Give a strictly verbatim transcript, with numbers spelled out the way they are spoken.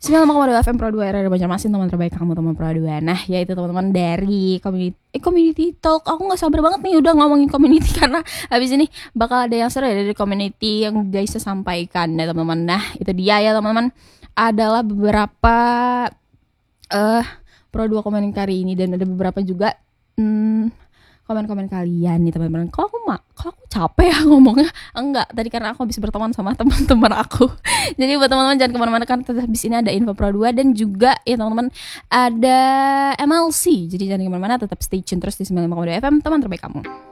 sembilan koma dua F M Pro dua R R Banjarmasin, teman terbaik kamu, teman Pro dua. Nah, yaitu teman-teman dari community eh, community talk. Aku nggak sabar banget nih udah ngomongin community karena habis ini bakal ada yang seru ya dari community yang guys sampaikan ya teman-teman. Nah, itu dia ya teman-teman, adalah beberapa eh uh, Pro dua komen kali ini, dan ada beberapa juga hmm, komen-komen kalian nih teman-teman. Kalau aku mak, kalau aku capek ya ngomongnya, enggak. Tadi karena aku habis berteman sama teman-teman aku. Jadi buat teman-teman jangan kemana-mana, kan habis ini ada info Pro dua dan juga ya teman-teman ada M L C. Jadi jangan kemana-mana, tetap stay tune terus di sembilan koma dua F M, teman terbaik kamu.